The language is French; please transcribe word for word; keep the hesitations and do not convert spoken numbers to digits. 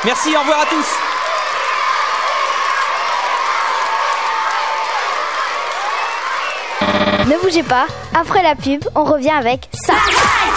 Merci, au revoir à tous. Ne bougez pas, après la pub, on revient avec ça.